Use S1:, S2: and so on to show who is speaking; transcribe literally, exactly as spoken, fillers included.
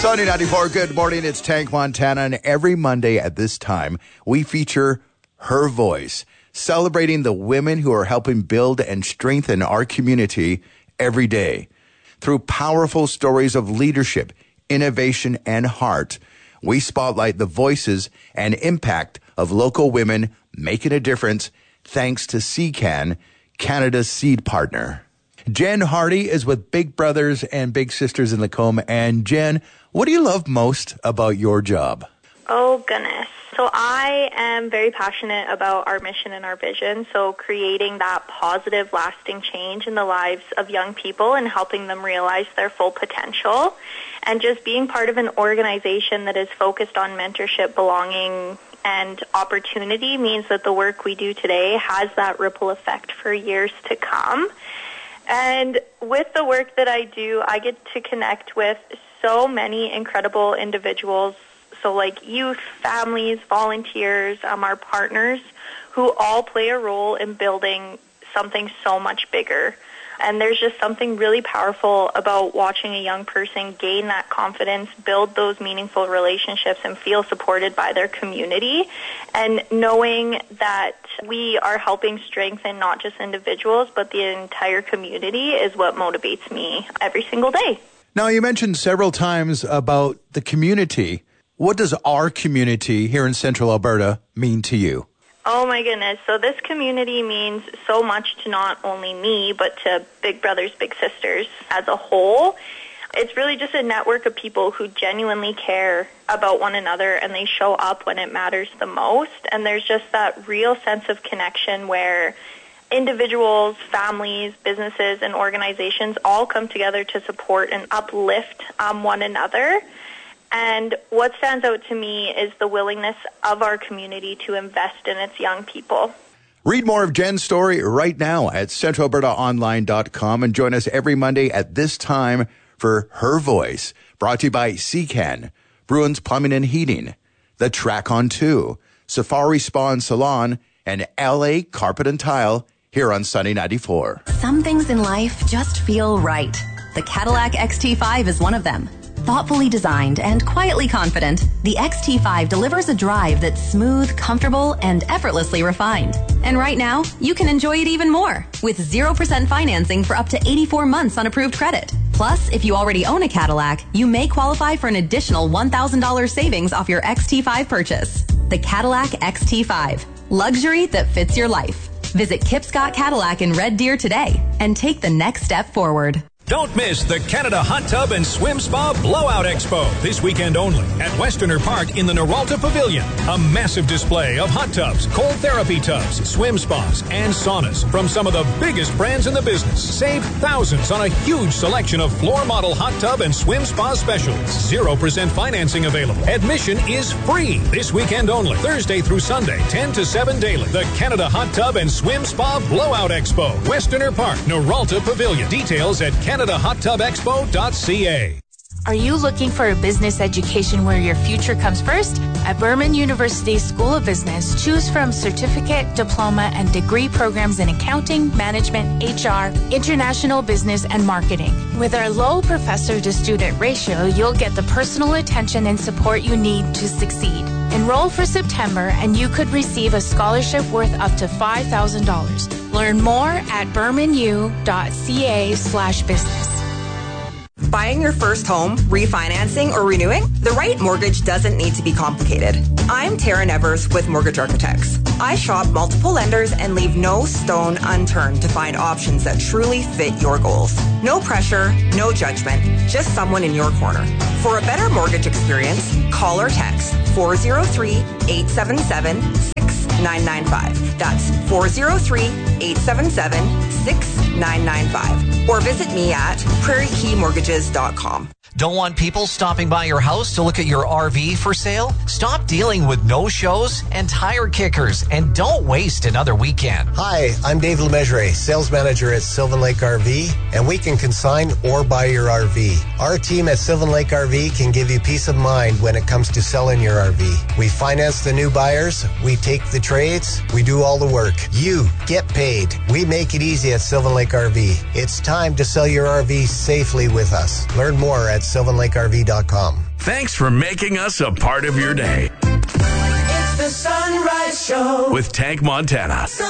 S1: Sunny ninety-four, good morning. It's Tank Montana, and every Monday at this time, we feature Her Voice, celebrating the women who are helping build and strengthen our community every day. Through powerful stories of leadership, innovation, and heart, we spotlight the voices and impact of local women making a difference thanks to C C A N, Canada's seed partner. Jen Hardy is with Big Brothers and Big Sisters in Lacombe. And Jen, what do you love most about your job?
S2: Oh, goodness. So I am very passionate about our mission and our vision, so creating that positive, lasting change in the lives of young people and helping them realize their full potential, and just being part of an organization that is focused on mentorship, belonging, and opportunity means that the work we do today has that ripple effect for years to come. And with the work that I do, I get to connect with so many incredible individuals, so like youth, families, volunteers, um, our partners, who all play a role in building something so much bigger. And there's just something really powerful about watching a young person gain that confidence, build those meaningful relationships, and feel supported by their community. And knowing that we are helping strengthen not just individuals, but the entire community is what motivates me every single day.
S1: Now, you mentioned several times about the community. What does our community here in Central Alberta mean to you?
S2: Oh, my goodness. So this community means so much to not only me, but to Big Brothers, Big Sisters as a whole. It's really just a network of people who genuinely care about one another, and they show up when it matters the most. And there's just that real sense of connection where individuals, families, businesses, and organizations all come together to support and uplift um, one another. And what stands out to me is the willingness of our community to invest in its young people.
S1: Read more of Jen's story right now at central alberta online dot com and join us every Monday at this time for Her Voice, brought to you by C C A N, Bruins Plumbing and Heating, The Track on two, Safari Spa and Salon, and L A Carpet and Tile here on Sunny ninety-four.
S3: Some things in life just feel right. The Cadillac X T five is one of them. Thoughtfully designed and quietly confident, the X T five delivers a drive that's smooth, comfortable, and effortlessly refined. And right now, you can enjoy it even more with zero percent financing for up to eighty-four months on approved credit. Plus, if you already own a Cadillac, you may qualify for an additional one thousand dollars savings off your X T five purchase. The Cadillac X T five. Luxury that fits your life. Visit Kipscott Cadillac in Red Deer today and take the next step forward.
S4: Don't miss the Canada Hot Tub and Swim Spa Blowout Expo this weekend only at Westerner Park in the Noralta Pavilion. A massive display of hot tubs, cold therapy tubs, swim spas, and saunas from some of the biggest brands in the business. Save thousands on a huge selection of floor model hot tub and swim spa specials. zero percent financing available. Admission is free this weekend only, Thursday through Sunday, ten to seven daily. The Canada Hot Tub and Swim Spa Blowout Expo, Westerner Park, Noralta Pavilion. Details at canada hot tub expo dot c a.
S5: Are you looking for a business education where your future comes first? At Berman University School of Business, choose from certificate, diploma, and degree programs in accounting, management, H R, international business, and marketing. With our low professor-to-student ratio, you'll get the personal attention and support you need to succeed. Enroll for September, and you could receive a scholarship worth up to five thousand dollars. Learn more at bermanu dot c a slash business.
S6: Buying your first home, refinancing, or renewing? The right mortgage doesn't need to be complicated. I'm Tara Nevers with Mortgage Architects. I shop multiple lenders and leave no stone unturned to find options that truly fit your goals. No pressure, no judgment, just someone in your corner. For a better mortgage experience, call or text four oh three, eight seven seven, six nine nine five. That's four oh three, eight seven seven, six nine nine five. Or visit me at prairie key mortgages dot com.
S7: Don't want people stopping by your house to look at your R V for sale? Stop dealing with no-shows and tire kickers, and don't waste another weekend.
S8: Hi, I'm Dave Lemessurier, sales manager at Sylvan Lake R V, and we can consign or buy your R V. Our team at Sylvan Lake R V can give you peace of mind when it comes to selling your R V. We finance the new buyers, we take the trades, we do all the work. You get paid. We make it easy at Sylvan Lake R V. It's time to sell your R V safely with us. Learn more at sylvan lake r v dot com.
S9: Thanks for making us a part of your day.
S10: It's the Sunrise Show
S9: with Tank Montana.